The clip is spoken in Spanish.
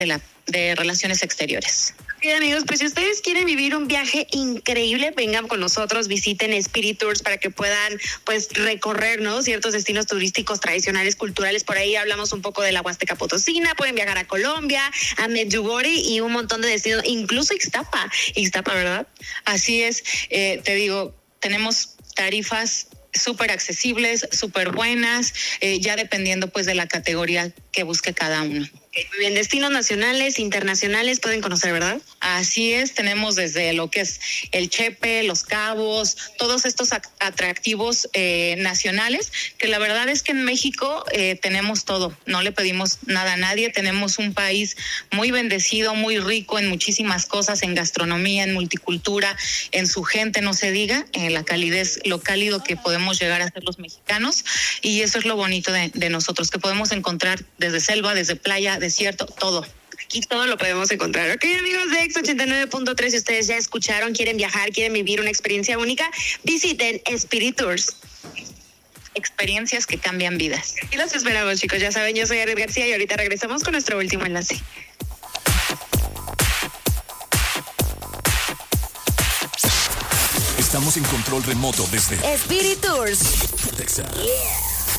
de Relaciones Exteriores. Bien, amigos, pues si ustedes quieren vivir un viaje increíble, vengan con nosotros, visiten Spirit Tours para que puedan pues recorrer, ¿no?, ciertos destinos turísticos tradicionales, culturales. Por ahí hablamos un poco de la Huasteca Potosina, pueden viajar a Colombia, a Medjugorje y un montón de destinos, incluso Ixtapa, ¿verdad? Así es, te digo, tenemos tarifas súper accesibles, súper buenas, ya dependiendo pues de la categoría que busque cada uno. Muy bien, destinos nacionales, internacionales, pueden conocer, ¿verdad? Así es, tenemos desde lo que es el Chepe, Los Cabos, todos estos atractivos nacionales, que la verdad es que en México tenemos todo, no le pedimos nada a nadie, tenemos un país muy bendecido, muy rico en muchísimas cosas, en gastronomía, en multicultura, en su gente, no se diga, en la calidez, lo cálido que podemos llegar a ser los mexicanos, y eso es lo bonito de nosotros, que podemos encontrar desde selva, desde playa, desierto, todo. Aquí todo lo podemos encontrar. Ok, amigos de X89.3, si ustedes ya escucharon, quieren viajar, quieren vivir una experiencia única, visiten Spirit Tours. Experiencias que cambian vidas. Y los esperamos, chicos. Ya saben, yo soy Aret García y ahorita regresamos con nuestro último enlace. Estamos en control remoto desde Spirit Tours. Texas. Yeah.